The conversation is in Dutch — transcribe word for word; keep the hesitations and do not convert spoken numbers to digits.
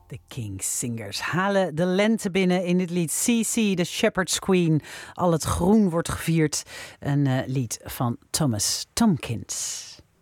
De King's Singers halen de lente binnen in het lied Cece, the Shepherd's Queen. Al het groen wordt gevierd. Een uh, lied van Thomas Tomkins.